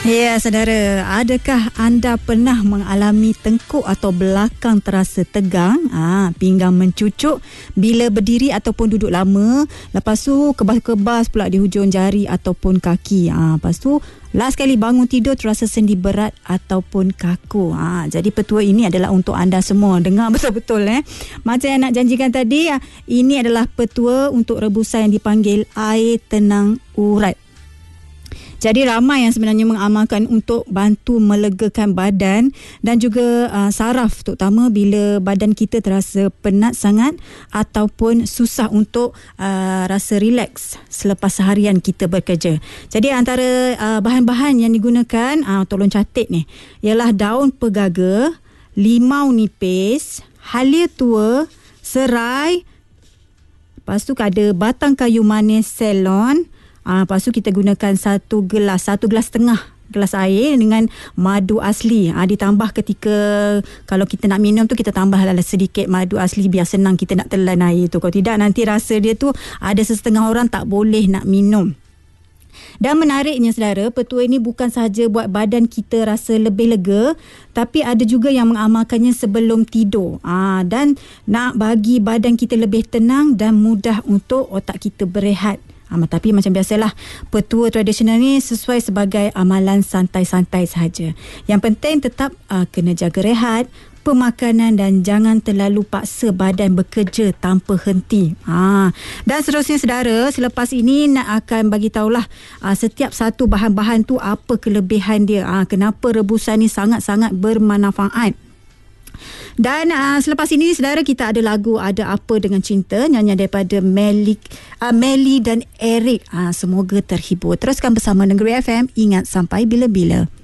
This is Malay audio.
Ya, saudara, adakah anda pernah mengalami tengkuk atau belakang terasa tegang, pinggang mencucuk bila berdiri ataupun duduk lama, lepas tu kebas-kebas pula di hujung jari ataupun kaki. Lepas tu last kali bangun tidur terasa sendi berat ataupun kaku. Jadi petua ini adalah untuk anda semua. Dengar betul-betul Macam yang nak janjikan tadi, ini adalah petua untuk rebusan yang dipanggil air tenang urat. Jadi ramai yang sebenarnya mengamalkan untuk bantu melegakan badan dan juga saraf, terutama bila badan kita terasa penat sangat ataupun susah untuk rasa relax selepas seharian kita bekerja. Jadi antara bahan-bahan yang digunakan, tolong catat ni, ialah daun pegaga, limau nipis, halia tua, serai, lepas tu ada batang kayu manis Ceylon. Lepas tu kita gunakan satu gelas setengah gelas air dengan madu asli. Ditambah ketika kalau kita nak minum tu, kita tambah sedikit madu asli biar senang kita nak telan air tu. Kalau tidak nanti rasa dia tu ada setengah orang tak boleh nak minum. Dan menariknya saudara, petua ini bukan sahaja buat badan kita rasa lebih lega, tapi ada juga yang mengamalkannya sebelum tidur. Dan nak bagi badan kita lebih tenang dan mudah untuk otak kita berehat. Tapi macam biasalah, petua tradisional ni sesuai sebagai amalan santai-santai sahaja. Yang penting tetap kena jaga rehat, pemakanan dan jangan terlalu paksa badan bekerja tanpa henti. Dan seterusnya saudara, selepas ini nak akan bagi tahulah setiap satu bahan-bahan tu apa kelebihan dia. Kenapa rebusan ni sangat-sangat bermanfaat. Dan selepas ini saudara, kita ada lagu Ada Apa Dengan Cinta, nyanyian daripada Melly dan Eric. Semoga terhibur. Teruskan bersama Negeri FM. Ingat sampai bila-bila.